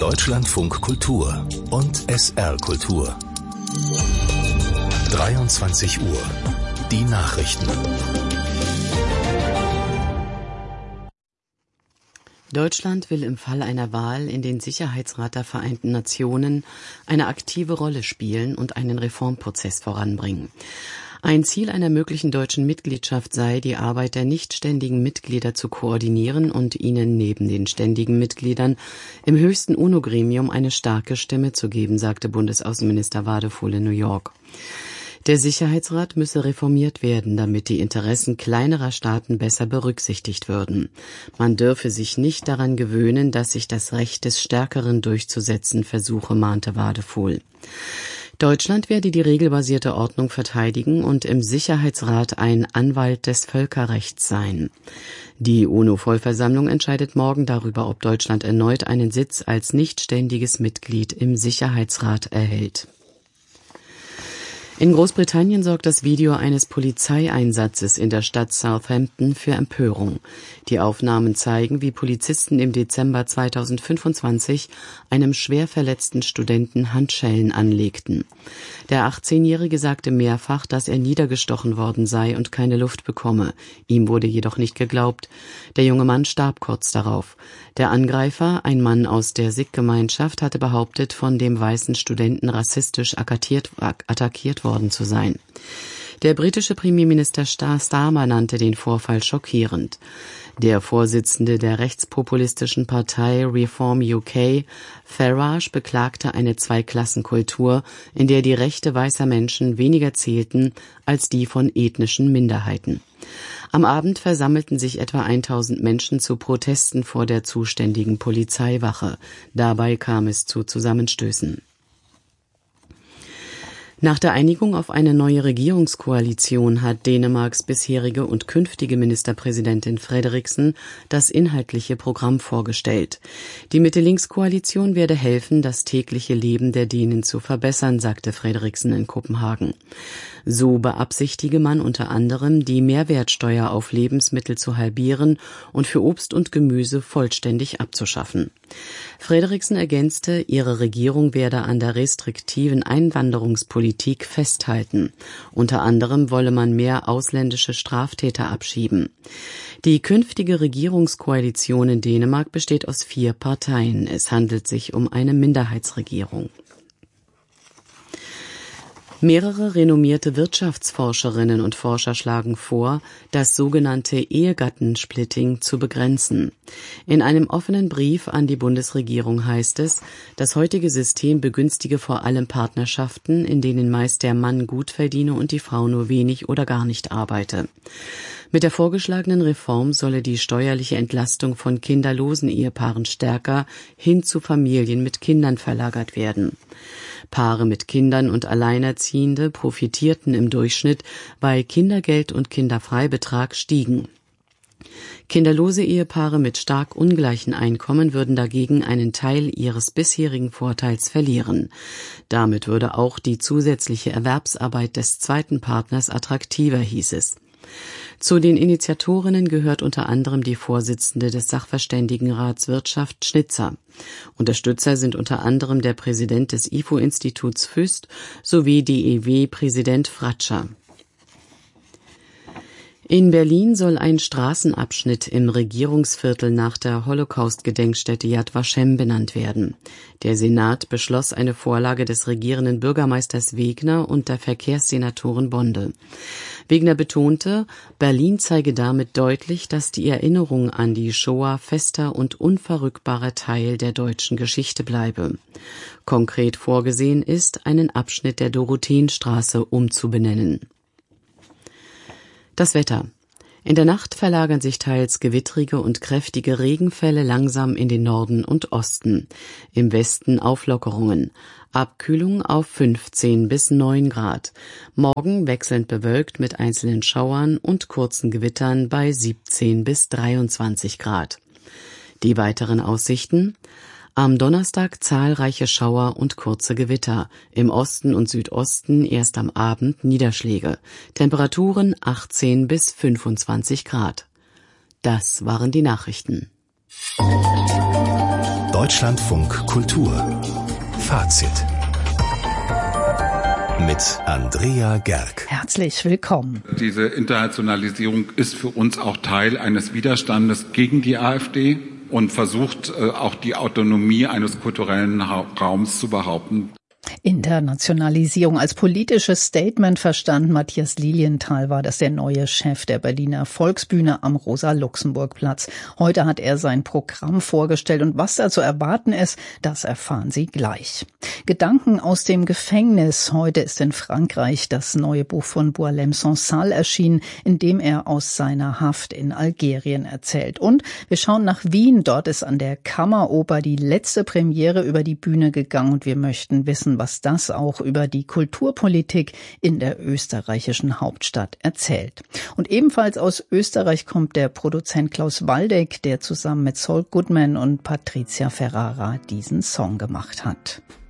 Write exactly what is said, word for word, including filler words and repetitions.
Deutschlandfunk Kultur und S R Kultur. dreiundzwanzig Uhr. Die Nachrichten. Deutschland will im Fall einer Wahl in den Sicherheitsrat der Vereinten Nationen eine aktive Rolle spielen und einen Reformprozess voranbringen. Ein Ziel einer möglichen deutschen Mitgliedschaft sei, die Arbeit der nicht ständigen Mitglieder zu koordinieren und ihnen neben den ständigen Mitgliedern im höchsten UNO-Gremium eine starke Stimme zu geben, sagte Bundesaußenminister Wadefuhl in New York. Der Sicherheitsrat müsse reformiert werden, damit die Interessen kleinerer Staaten besser berücksichtigt würden. Man dürfe sich nicht daran gewöhnen, dass sich das Recht des Stärkeren durchzusetzen versuche, mahnte Wadefuhl. Deutschland werde die regelbasierte Ordnung verteidigen und im Sicherheitsrat ein Anwalt des Völkerrechts sein. Die UNO-Vollversammlung entscheidet morgen darüber, ob Deutschland erneut einen Sitz als nichtständiges Mitglied im Sicherheitsrat erhält. In Großbritannien sorgt das Video eines Polizeieinsatzes in der Stadt Southampton für Empörung. Die Aufnahmen zeigen, wie Polizisten im Dezember zweitausendfünfundzwanzig einem schwer verletzten Studenten Handschellen anlegten. Der achtzehnjährige sagte mehrfach, dass er niedergestochen worden sei und keine Luft bekomme. Ihm wurde jedoch nicht geglaubt. Der junge Mann starb kurz darauf. Der Angreifer, ein Mann aus der Sikh-Gemeinschaft, hatte behauptet, von dem weißen Studenten rassistisch attackiert, attackiert worden zu sein. Der britische Premierminister Starmer nannte den Vorfall schockierend. Der Vorsitzende der rechtspopulistischen Partei Reform U K, Farage, beklagte eine Zweiklassenkultur, in der die Rechte weißer Menschen weniger zählten als die von ethnischen Minderheiten. Am Abend versammelten sich etwa tausend Menschen zu Protesten vor der zuständigen Polizeiwache. Dabei kam es zu Zusammenstößen. Nach der Einigung auf eine neue Regierungskoalition hat Dänemarks bisherige und künftige Ministerpräsidentin Frederiksen das inhaltliche Programm vorgestellt. Die Mitte-Links-Koalition werde helfen, das tägliche Leben der Dänen zu verbessern, sagte Frederiksen in Kopenhagen. So beabsichtige man unter anderem, die Mehrwertsteuer auf Lebensmittel zu halbieren und für Obst und Gemüse vollständig abzuschaffen. Frederiksen ergänzte, ihre Regierung werde an der restriktiven Einwanderungspolitik festhalten. Unter anderem wolle man mehr ausländische Straftäter abschieben. Die künftige Regierungskoalition in Dänemark besteht aus vier Parteien. Es handelt sich um eine Minderheitsregierung. Mehrere renommierte Wirtschaftsforscherinnen und Forscher schlagen vor, das sogenannte Ehegattensplitting zu begrenzen. In einem offenen Brief an die Bundesregierung heißt es, das heutige System begünstige vor allem Partnerschaften, in denen meist der Mann gut verdiene und die Frau nur wenig oder gar nicht arbeite. Mit der vorgeschlagenen Reform solle die steuerliche Entlastung von kinderlosen Ehepaaren stärker hin zu Familien mit Kindern verlagert werden. Paare mit Kindern und Alleinerziehende profitierten im Durchschnitt, weil Kindergeld und Kinderfreibetrag stiegen. Kinderlose Ehepaare mit stark ungleichen Einkommen würden dagegen einen Teil ihres bisherigen Vorteils verlieren. Damit würde auch die zusätzliche Erwerbsarbeit des zweiten Partners attraktiver, hieß es. Zu den Initiatorinnen gehört unter anderem die Vorsitzende des Sachverständigenrats Wirtschaft Schnitzer. Unterstützer sind unter anderem der Präsident des I F O-Instituts Füst sowie D E W-Präsident Fratscher. In Berlin soll ein Straßenabschnitt im Regierungsviertel nach der Holocaust-Gedenkstätte Yad Vashem benannt werden. Der Senat beschloss eine Vorlage des regierenden Bürgermeisters Wegner und der Verkehrssenatorin Bonde. Wegner betonte, Berlin zeige damit deutlich, dass die Erinnerung an die Shoah fester und unverrückbarer Teil der deutschen Geschichte bleibe. Konkret vorgesehen ist, einen Abschnitt der Dorotheenstraße umzubenennen. Das Wetter. In der Nacht verlagern sich teils gewittrige und kräftige Regenfälle langsam in den Norden und Osten. Im Westen Auflockerungen. Abkühlung auf fünfzehn bis neun Grad. Morgen wechselnd bewölkt mit einzelnen Schauern und kurzen Gewittern bei siebzehn bis dreiundzwanzig Grad. Die weiteren Aussichten: Am Donnerstag zahlreiche Schauer und kurze Gewitter. Im Osten und Südosten erst am Abend Niederschläge. Temperaturen achtzehn bis fünfundzwanzig Grad. Das waren die Nachrichten. Deutschlandfunk Kultur. Fazit. Mit Andrea Gerg. Herzlich willkommen. Diese Internationalisierung ist für uns auch Teil eines Widerstandes gegen die AfD und versucht auch die Autonomie eines kulturellen Raums zu behaupten. Internationalisierung als politisches Statement verstanden. Matthias Lilienthal war das der neue Chef der Berliner Volksbühne am Rosa-Luxemburg-Platz. Heute hat er sein Programm vorgestellt und was da zu erwarten ist, das erfahren Sie gleich. Gedanken aus dem Gefängnis. Heute ist in Frankreich das neue Buch von Boualem Sansal erschienen, in dem er aus seiner Haft in Algerien erzählt. Und wir schauen nach Wien. Dort ist an der Kammeroper die letzte Premiere über die Bühne gegangen und wir möchten wissen, was das auch über die Kulturpolitik in der österreichischen Hauptstadt erzählt. Und ebenfalls aus Österreich kommt der Produzent Klaus Waldeck, der zusammen mit Saul Goodman und Patricia Ferrara diesen Song gemacht hat.